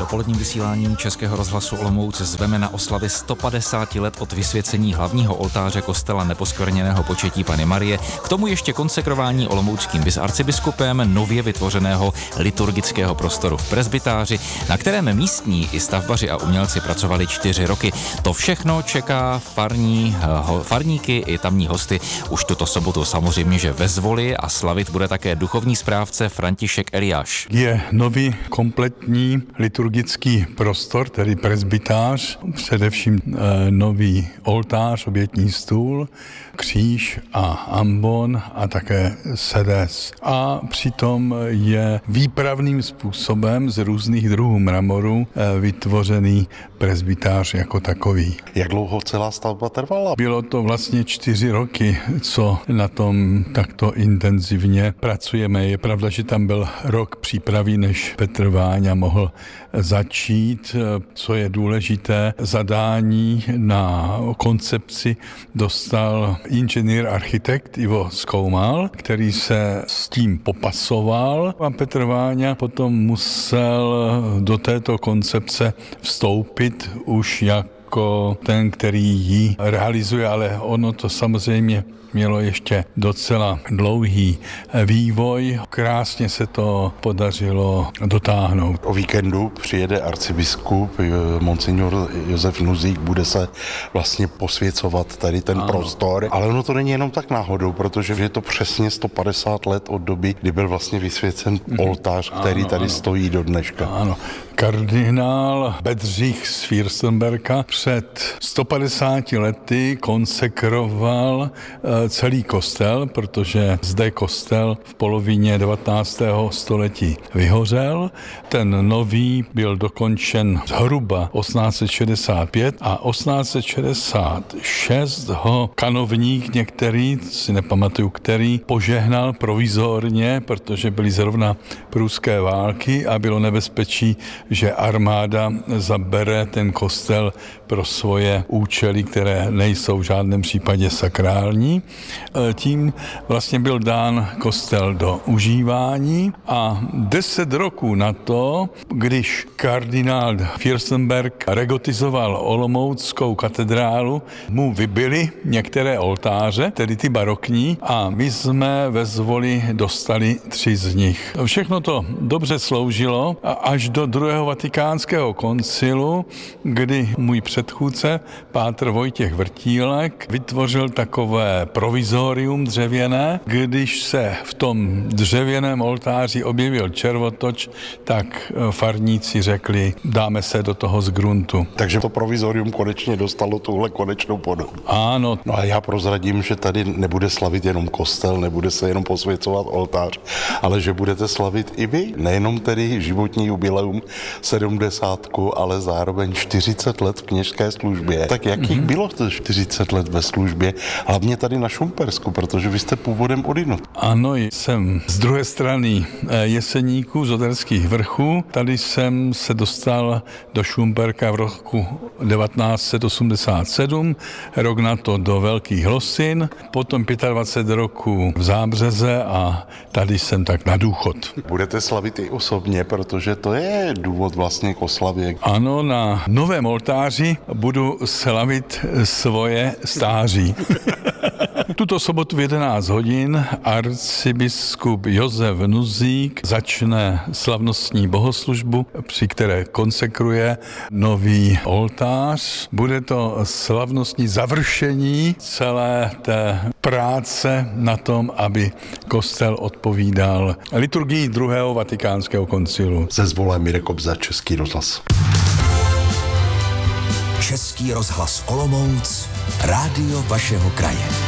dopoledním vysílání Českého rozhlasu Olomouc zveme na oslavy 150 let od vysvěcení hlavního oltáře kostela Neposkvrněného Početí Panny Marie, k tomu ještě konsekrování olomouckým arcibiskupem nově vytvořeného liturgického prostoru v presbytáři, na kterém místní i stavbaři a umělci pracovali 4 roky. To všechno čeká farníky i tamní hosty už tuto sobotu. Samozřejmě, že ve Zvoli a slavit bude také duchovní správce František Eliáš. Je nový kompletní liturgický prostor, tedy presbytář, především nový oltář, obětní stůl, kříž a ambon a také sedes. A přitom je výpravným způsobem z různých druhů mramoru vytvořený presbytář jako takový. Jak dlouho celá stavba trvala? Bylo to vlastně 4 roky, co na tom takto intenzivně pracujeme. Je pravda, že tam byl rok přípravy, než Petr Váňa mohl začít. Co je důležité, zadání na koncepci dostal inženýr architekt Ivo Skoumal, který se s tím popasoval a Petr Váňa potom musel do této koncepce vstoupit už jako ten, který ji realizuje, ale ono to samozřejmě mělo ještě docela dlouhý vývoj. Krásně se to podařilo dotáhnout. O víkendu přijede arcibiskup monsignor Josef Nuzík, bude se vlastně posvěcovat tady ten prostor. Ale ono to není jenom tak náhodou, protože je to přesně 150 let od doby, kdy byl vlastně vysvěcen oltář, který tady stojí do dneška. Ano. Kardinál Bedřich z Fürstenberga před 150 lety konsekroval celý kostel, protože zde kostel v polovině 19. století vyhořel. Ten nový byl dokončen zhruba 1865 a 1866 ho kanovník některý, si nepamatuju který, požehnal provizorně, protože byly zrovna pruské války a bylo nebezpečí, že armáda zabere ten kostel pro svoje účely, které nejsou v žádném případě sakrální. Tím vlastně byl dán kostel do užívání a 10 roků na to, když kardinál Fürstenberg regotizoval olomouckou katedrálu, mu vybili některé oltáře, tedy ty barokní, a my jsme ve Zvoli dostali 3 z nich. Všechno to dobře sloužilo až do druhého vatikánského koncilu, kdy můj předchůdce, pátr Vojtěch Vrtílek, vytvořil takové provizorium dřevěné. Když se v tom dřevěném oltáři objevil červotoč, tak farníci řekli, dáme se do toho z gruntu. Takže to provizorium konečně dostalo tuhle konečnou podobu. Ano. No a já prozradím, že tady nebude slavit jenom kostel, nebude se jenom posvěcovat oltář, ale že budete slavit i vy. Nejenom tedy životní jubileum 70, ale zároveň 40 let v kněžské službě. Tak jakých bylo to 40 let ve službě, hlavně tady na Šumpersku, protože vy jste původem odinut. Ano, jsem z druhé strany Jeseníků, z Oderských vrchů. Tady jsem se dostal do Šumperka v roku 1987, rok na to do Velkých Losin, potom 25 roků v Zábřeze a tady jsem tak na důchod. Budete slavit i osobně, protože to je důvod vlastně k oslavě. Ano, na novém oltáři budu slavit svoje stáří. Tuto sobotu v 11 hodin arcibiskup Josef Nuzík začne slavnostní bohoslužbu, při které konsekruje nový oltář. Bude to slavnostní završení celé té práce na tom, aby kostel odpovídal liturgii druhého vatikánského koncilu. Ze Zvolé Mirek Kobza, Český rozhlas. Český rozhlas Olomouc, rádio vašeho kraje.